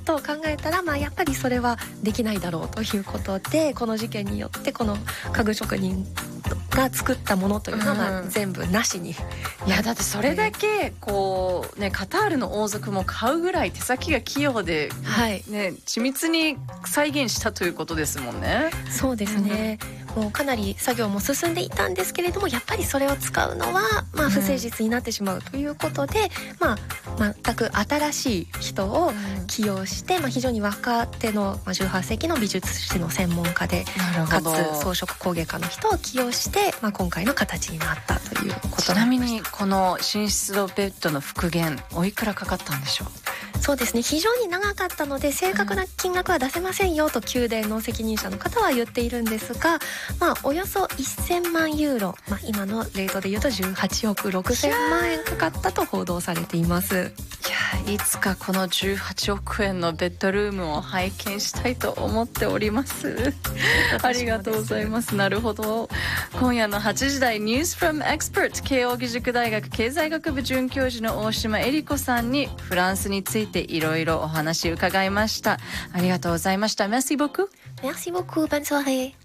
と考えたら、やっぱりそれはできないだろうということで、この事件によってこの家具職人が作ったものというのは全部なしに、 いやだってそれだけこうね、カタールの王族も買うぐらい手先が器用で、緻密に再現したということですもんね。 そうですね、もうかなり作業も進んでいたんですけれども、やっぱりそれを使うのは不誠実になってしまうということで、全く新しい人を起用して、非常に若手の18世紀の美術史の専門家で、かつ装飾工芸家の人を起用して、今回の形になったということちなみにこの寝室のベッドの復元、おいくらかかったんでしょう？ そうですね、非常に長かったので正確な金額は出せませんよと宮殿の責任者の方は言っているんですが、およそ1000万ユーロ、今のレートで言うと18億6000万円かかったと報道されています。 いや、いつかこの18億円のベッドルームを拝見したいと思っておりますありがとうございます。なるほど。今夜の8時台ニュース from Expert、 慶應義塾大学経済学部准教授の大島恵理子さんにフランスについていろいろお話伺いました。ありがとうございました。 Merci beaucoup。 Merci beaucoup。 Bonne soirée。